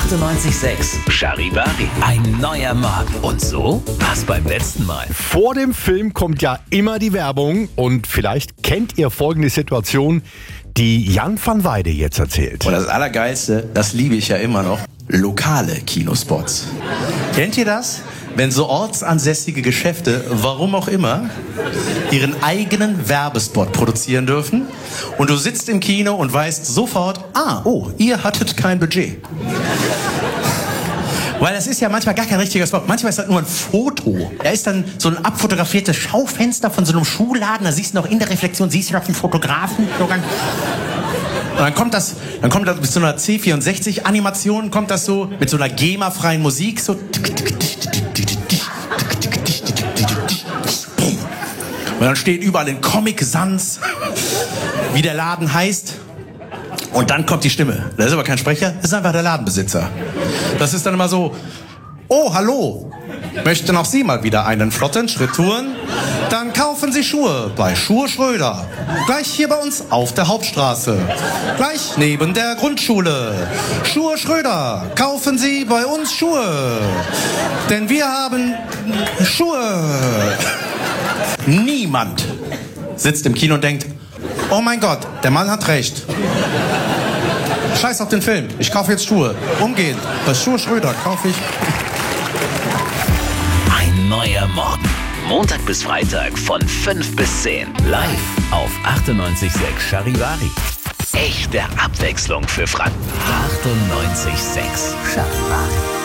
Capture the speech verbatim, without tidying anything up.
achtundneunzig Komma sechs Charivari. Ein neuer Morgen. Und so war's beim letzten Mal. Vor dem Film kommt ja immer die Werbung und vielleicht kennt ihr folgende Situation, die Jan van Weide jetzt erzählt. Und das Allergeilste, das liebe ich ja immer noch, lokale Kinospots. Kennt ihr das? Wenn so ortsansässige Geschäfte, warum auch immer, ihren eigenen Werbespot produzieren dürfen und du sitzt im Kino und weißt sofort, ah, oh, ihr hattet kein Budget. Weil das ist ja manchmal gar kein richtiger Spot. Manchmal ist das nur ein Foto. Da ist dann so ein abfotografiertes Schaufenster von so einem Schuhladen. Da siehst du noch in der Reflexion, siehst du noch den Fotografen. Und dann kommt das, dann kommt das mit so einer C vierundsechzig Animation, kommt das so mit so einer GEMA-freien Musik, so. Und dann steht überall in Comic Sans, wie der Laden heißt. Und dann kommt die Stimme. Das ist aber kein Sprecher, das ist einfach der Ladenbesitzer. Das ist dann immer so, oh, hallo, möchten auch Sie mal wieder einen flotten Schritt tun? Dann kaufen Sie Schuhe bei Schuhe Schröder. Gleich hier bei uns auf der Hauptstraße. Gleich neben der Grundschule. Schuhe Schröder, kaufen Sie bei uns Schuhe. Denn wir haben Schuhe. Niemand sitzt im Kino und denkt, oh mein Gott, der Mann hat recht. Scheiß auf den Film, ich kaufe jetzt Schuhe. Umgehend, bei Schuhe Schröder kaufe ich... Ein neuer Morgen. Montag bis Freitag von fünf bis zehn. Live auf achtundneunzig Komma sechs Charivari. Echte Abwechslung für Franken. achtundneunzig Komma sechs Charivari.